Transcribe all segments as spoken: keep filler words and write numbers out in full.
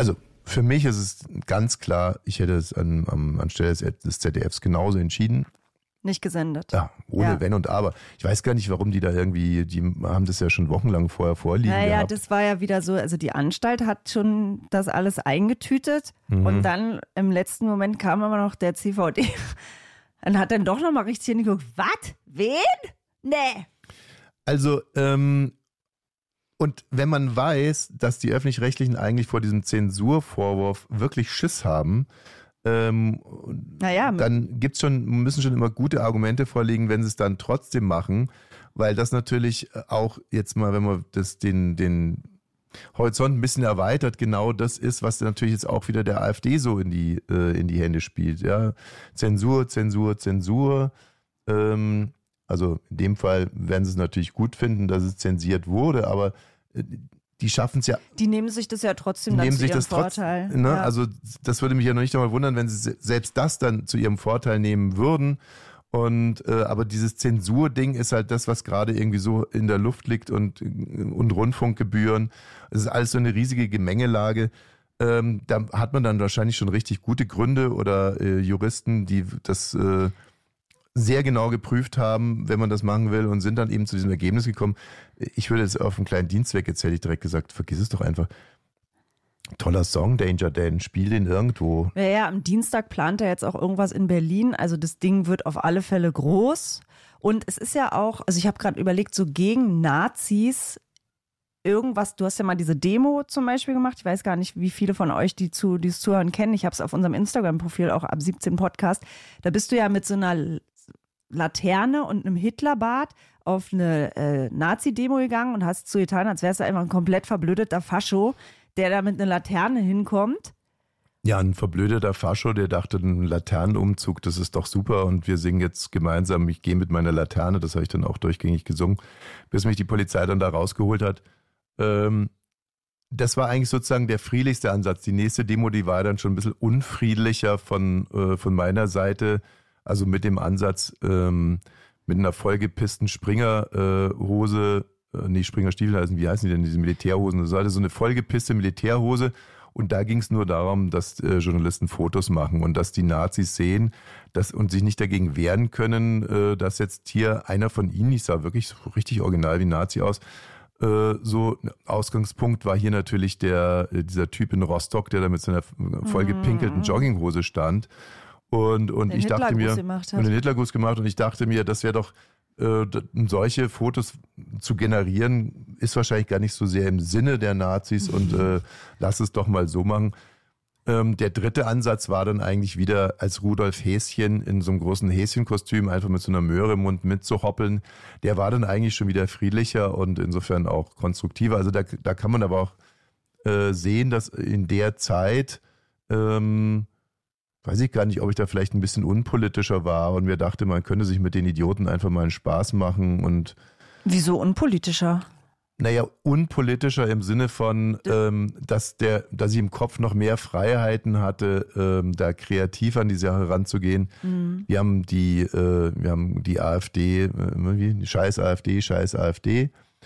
Also für mich ist es ganz klar, ich hätte es an, an, anstelle des Z D Fs genauso entschieden. Nicht gesendet. Ja, ohne ja. Wenn und Aber. Ich weiß gar nicht, warum die da irgendwie, die haben das ja schon wochenlang vorher vorliegen naja, gehabt. Ja, das war ja wieder so, also die Anstalt hat schon das alles eingetütet mhm. und dann im letzten Moment kam aber noch der C V D und hat dann doch nochmal richtig hingeguckt. Was? Wen? Nee. Also, ähm, und wenn man weiß, dass die Öffentlich-Rechtlichen eigentlich vor diesem Zensurvorwurf wirklich Schiss haben, Ähm, naja. dann gibt's schon, müssen schon immer gute Argumente vorliegen, wenn sie es dann trotzdem machen, weil das natürlich auch jetzt mal, wenn man das den, den Horizont ein bisschen erweitert, genau das ist, was natürlich jetzt auch wieder der AfD so in die, äh, in die Hände spielt. Ja? Zensur, Zensur, Zensur. Ähm, also in dem Fall werden sie es natürlich gut finden, dass es zensiert wurde, aber äh, die schaffen es ja. Die nehmen sich das ja trotzdem dann zu ihrem Vorteil. Trotz, ne? ja. Also das würde mich ja noch nicht einmal wundern, wenn sie selbst das dann zu ihrem Vorteil nehmen würden. Und äh, aber dieses Zensurding ist halt das, was gerade irgendwie so in der Luft liegt und, und Rundfunkgebühren. Es ist alles so eine riesige Gemengelage. Ähm, da hat man dann wahrscheinlich schon richtig gute Gründe oder äh, Juristen, die das äh, sehr genau geprüft haben, wenn man das machen will und sind dann eben zu diesem Ergebnis gekommen. Ich würde jetzt auf einen kleinen Dienstweg, jetzt hätte ich direkt gesagt, vergiss es doch einfach. Toller Song, Danger Dan, spiel den irgendwo. Ja, ja, am Dienstag plant er jetzt auch irgendwas in Berlin, also das Ding wird auf alle Fälle groß und es ist ja auch, also ich habe gerade überlegt, so gegen Nazis irgendwas, du hast ja mal diese Demo zum Beispiel gemacht, ich weiß gar nicht, wie viele von euch, die zu, die es zuhören, kennen, ich habe es auf unserem Instagram-Profil auch ab siebzehn Podcast, da bist du ja mit so einer Laterne und einem Hitlerbart auf eine äh, Nazi-Demo gegangen und hast so getan, als wärst du einfach ein komplett verblödeter Fascho, der da mit einer Laterne hinkommt. Ja, ein verblödeter Fascho, der dachte, ein Laternenumzug, das ist doch super und wir singen jetzt gemeinsam, ich gehe mit meiner Laterne, das habe ich dann auch durchgängig gesungen, bis mich die Polizei dann da rausgeholt hat. Ähm, das war eigentlich sozusagen der friedlichste Ansatz. Die nächste Demo, die war dann schon ein bisschen unfriedlicher von, äh, von meiner Seite, also mit dem Ansatz, ähm, mit einer vollgepissten Springerhose, äh, nee, Springerstiefel heißen, wie heißen die denn, diese Militärhosen? Das war so eine vollgepisste Militärhose und da ging es nur darum, dass äh, Journalisten Fotos machen und dass die Nazis sehen dass, und sich nicht dagegen wehren können, äh, dass jetzt hier einer von ihnen, ich sah wirklich so richtig original wie Nazi aus, äh, so Ausgangspunkt war hier natürlich der äh, dieser Typ in Rostock, der da mit seiner vollgepinkelten Jogginghose stand. Und, und ich dachte mir, und den Hitlergruß gemacht und ich dachte mir, das wäre doch, äh, solche Fotos zu generieren, ist wahrscheinlich gar nicht so sehr im Sinne der Nazis und äh, lass es doch mal so machen. Ähm, der dritte Ansatz war dann eigentlich wieder als Rudolf Häschen in so einem großen Häschenkostüm einfach mit so einer Möhre im Mund mitzuhoppeln. Der war dann eigentlich schon wieder friedlicher und insofern auch konstruktiver. Also da, da kann man aber auch äh, sehen, dass in der Zeit ähm, weiß ich gar nicht, ob ich da vielleicht ein bisschen unpolitischer war und mir dachte, man könnte sich mit den Idioten einfach mal einen Spaß machen und... Wieso unpolitischer? Naja, unpolitischer im Sinne von, ähm, dass der, dass ich im Kopf noch mehr Freiheiten hatte, ähm, da kreativ an die Sache ranzugehen. Mhm. Wir haben die, äh, wir haben die AfD, äh, wie, Scheiß AfD, Scheiß AfD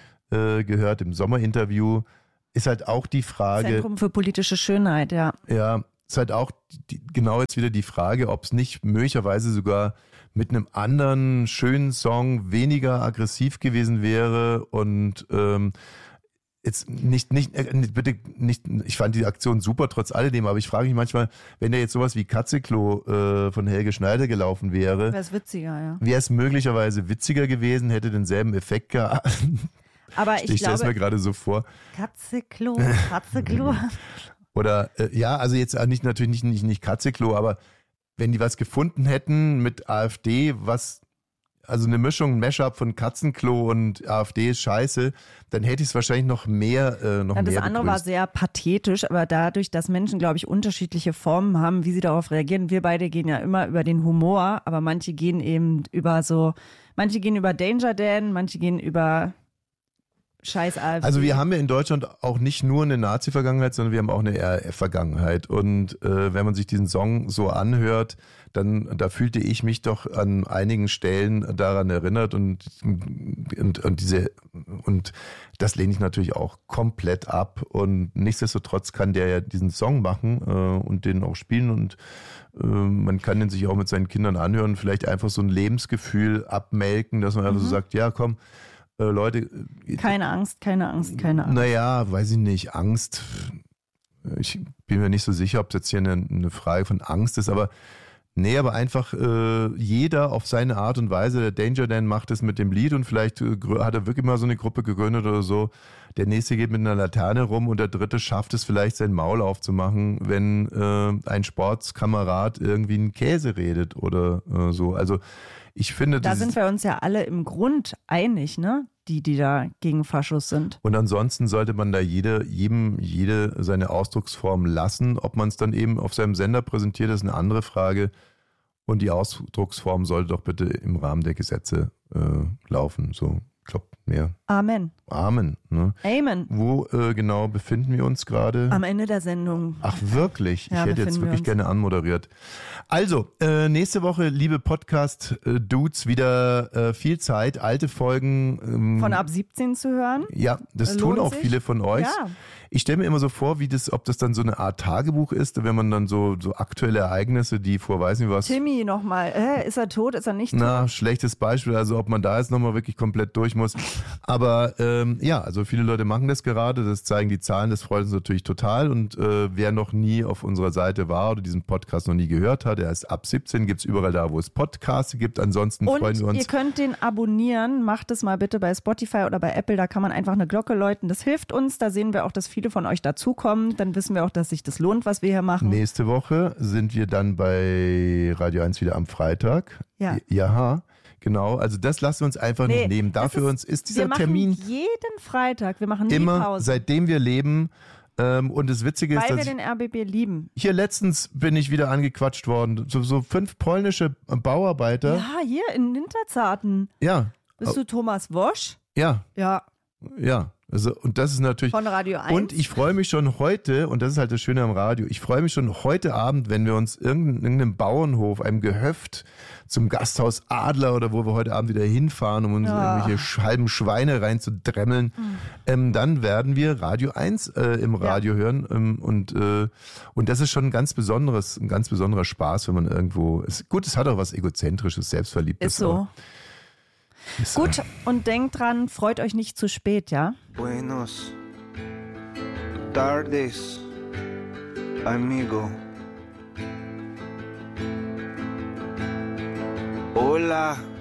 äh, gehört im Sommerinterview. Ist halt auch die Frage... Zentrum für politische Schönheit, ja. Ja, ist halt auch die, genau jetzt wieder die Frage, ob es nicht möglicherweise sogar mit einem anderen schönen Song weniger aggressiv gewesen wäre und ähm, jetzt nicht, nicht, äh, bitte nicht, ich fand die Aktion super trotz alledem, aber ich frage mich manchmal, wenn da jetzt sowas wie Katzeklo äh, von Helge Schneider gelaufen wäre, wäre es witziger, ja. Wäre es möglicherweise witziger gewesen, hätte denselben Effekt gehabt. Aber ich, ich stelle es mir gerade so vor. Katzeklo, Katzeklo. Oder, äh, ja, also jetzt nicht, natürlich nicht, nicht, nicht Katzeklo, aber wenn die was gefunden hätten mit AfD, was, also eine Mischung, ein Mashup von Katzenklo und AfD ist scheiße, dann hätte ich es wahrscheinlich noch mehr, äh, noch ja, das mehr andere begrüßt. war sehr pathetisch, aber dadurch, dass Menschen, glaube ich, unterschiedliche Formen haben, wie sie darauf reagieren, wir beide gehen ja immer über den Humor, aber manche gehen eben über so, manche gehen über Danger Dan, manche gehen über Scheiß A F D. Also wir haben ja in Deutschland auch nicht nur eine Nazi-Vergangenheit, sondern wir haben auch eine R A F-Vergangenheit. Und äh, wenn man sich diesen Song so anhört, dann da fühlte ich mich doch an einigen Stellen daran erinnert und, und, und diese und das lehne ich natürlich auch komplett ab. Und nichtsdestotrotz kann der ja diesen Song machen äh, und den auch spielen und äh, man kann den sich auch mit seinen Kindern anhören, vielleicht einfach so ein Lebensgefühl abmelken, dass man mhm. einfach so sagt, ja komm, äh, Leute. Keine Angst, keine Angst, keine Angst. Naja, weiß ich nicht, Angst. Ich bin mir nicht so sicher, ob es jetzt hier eine, eine Frage von Angst ist, aber nee, aber einfach äh, jeder auf seine Art und Weise. Der Danger Dan macht es mit dem Lied und vielleicht äh, hat er wirklich mal so eine Gruppe gegründet oder so. Der nächste geht mit einer Laterne rum und der dritte schafft es vielleicht, sein Maul aufzumachen, wenn äh, ein Sportskamerad irgendwie einen Käse redet oder äh, so. Also ich finde, da sind wir uns ja alle im Grund einig, ne? Die, die da gegen Faschos sind. Und ansonsten sollte man da jede, jedem, jede seine Ausdrucksform lassen. Ob man es dann eben auf seinem Sender präsentiert, ist eine andere Frage. Und die Ausdrucksform sollte doch bitte im Rahmen der Gesetze äh, laufen. So, ich glaube, mehr. Amen. Amen. Ne? Amen. Wo äh, genau befinden wir uns gerade? Am Ende der Sendung. Ach wirklich? Ja, ich hätte jetzt wirklich gerne anmoderiert. Also, äh, nächste Woche, liebe Podcast-Dudes, wieder äh, viel Zeit, alte Folgen. Ähm, Von ab siebzehn zu hören? Ja, das Lohnt tun auch sich? viele von euch. Ja. Ich stelle mir immer so vor, wie das, ob das dann so eine Art Tagebuch ist, wenn man dann so, so aktuelle Ereignisse, die vor weiß nicht was. Timmy nochmal. Äh, ist er tot? Ist er nicht tot? Na, schlechtes Beispiel, also ob man da jetzt nochmal wirklich komplett durch muss. Aber ähm, ja, also viele Leute machen das gerade, das zeigen die Zahlen, das freut uns natürlich total. Und äh, wer noch nie auf unserer Seite war oder diesen Podcast noch nie gehört hat, der ist ab siebzehn, gibt es überall da, wo es Podcasts gibt. Ansonsten Und freuen wir uns. Ihr könnt den abonnieren, macht es mal bitte bei Spotify oder bei Apple, da kann man einfach eine Glocke läuten, das hilft uns, da sehen wir auch, dass viele von euch dazukommen, dann wissen wir auch, dass sich das lohnt, was wir hier machen. Nächste Woche sind wir dann bei Radio eins wieder am Freitag. Ja. Ja, genau. Also das lassen wir uns einfach Nee, nicht nehmen. Dafür ist, uns ist dieser wir machen Termin jeden Freitag, wir machen nie immer, Pause, seitdem wir leben. Ähm, und das Witzige ist, weil wir dass den R B B lieben. hier letztens bin ich wieder angequatscht worden. So, so fünf polnische Bauarbeiter. Ja, hier in Hinterzarten. Ja. Bist du Thomas Wosch? Ja, Ja, ja. Also, und das ist natürlich. von Radio eins. Und ich freue mich schon heute, und das ist halt das Schöne am Radio, ich freue mich schon heute Abend, wenn wir uns irgendeinem irgendeinem Bauernhof, einem Gehöft zum Gasthaus Adler oder wo wir heute Abend wieder hinfahren, um uns Ja. irgendwelche sch- halben Schweine reinzudremmeln, Mhm. ähm, dann werden wir Radio eins äh, im Radio hören. Ähm, und, äh, und das ist schon ein ganz besonderes, ein ganz besonderer Spaß, wenn man irgendwo. Es, gut, es hat auch was Egozentrisches, Selbstverliebtes. Ist so. aber- Ist Gut, und denkt dran, freut euch nicht zu spät, ja? Buenos tardes, amigo. Hola,